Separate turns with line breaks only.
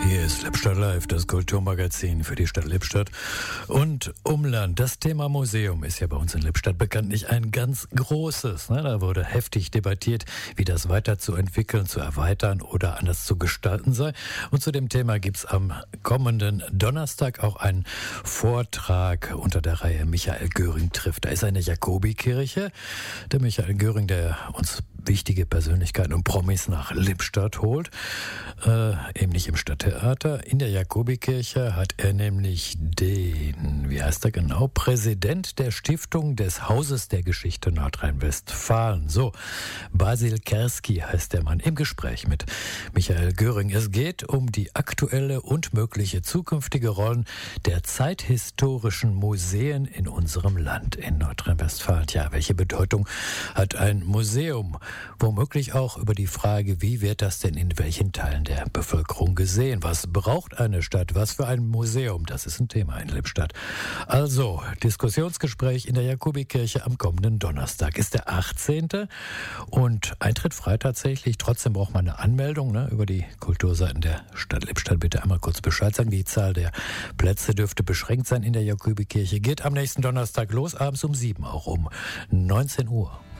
Hier ist Lippstadt Live, das Kulturmagazin für die Stadt Lippstadt und Umland. Das Thema Museum ist ja bei uns in Lippstadt bekanntlich ein ganz großes. Da wurde heftig debattiert, wie das weiterzuentwickeln, zu erweitern oder anders zu gestalten sei. Und zu dem Thema gibt's am kommenden Donnerstag auch einen Vortrag unter der Reihe Michael Göring trifft. Da ist eine Jakobikirche. Der Michael Göring, der uns wichtige Persönlichkeiten und Promis nach Lippstadt holt, eben nicht im Stadttheater. In der Jakobikirche hat er nämlich den, wie heißt er genau, Präsident der Stiftung des Hauses der Geschichte Nordrhein-Westfalen. So, Basil Kerski heißt der Mann, im Gespräch mit Michael Göring. Es geht um die aktuelle und mögliche zukünftige Rollen der zeithistorischen Museen in unserem Land, in Nordrhein-Westfalen. Tja, welche Bedeutung hat ein Museum? Womöglich auch über die Frage, wie wird das denn in welchen Teilen der Bevölkerung gesehen? Was braucht eine Stadt? Was für ein Museum? Das ist ein Thema in Lippstadt. Also, Diskussionsgespräch in der Jakobikirche am kommenden Donnerstag ist der 18. und Eintritt frei tatsächlich. Trotzdem braucht man eine Anmeldung über die Kulturseiten der Stadt Lippstadt. Bitte einmal kurz Bescheid sagen. Die Zahl der Plätze dürfte beschränkt sein in der Jakobikirche. Geht am nächsten Donnerstag los, abends um 7, auch um 19 Uhr.